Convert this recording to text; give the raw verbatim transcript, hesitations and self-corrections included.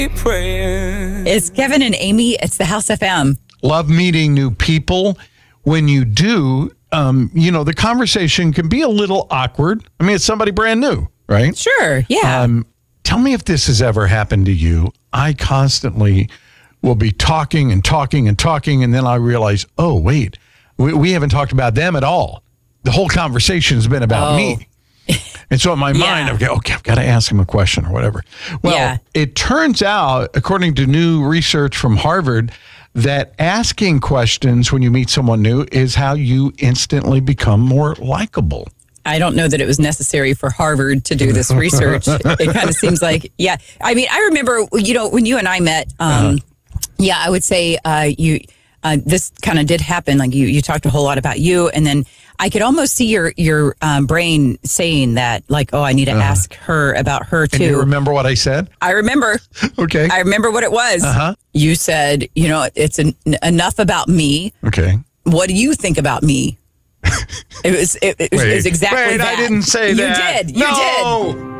It's Kevin and Amy. It's the House F M. Love meeting new people. When you do, um, you know, the conversation can be a little awkward. I mean, it's somebody brand new, right? Sure, yeah. Um, tell me if this has ever happened to you. I constantly will be talking and talking and talking, and then I realize, oh, wait, we, we haven't talked about them at all. The whole conversation has been about Oh. me. And so in my mind, Yeah. I go, okay, I've got to ask him a question or whatever. Well, Yeah. it turns out, according to new research from Harvard, that asking questions when you meet someone new is how you instantly become more likable. I don't know that it was necessary for Harvard to do this research. It kind of seems like, yeah. I mean, I remember, you know, when you and I met, um, uh-huh. yeah, I would say uh, you. Uh, this kind of did happen. Like you, you talked a whole lot about you, and then I could almost see your your um, brain saying that, like, "Oh, I need to uh-huh. ask her about her too." And you remember what I said? I remember. Okay. I remember what it was. Uh-huh. You said, "You know, it's an, enough about me." Okay. What do you think about me? It was. It, it, wait, it was exactly wait, that. I didn't say you that. You did. You no. did.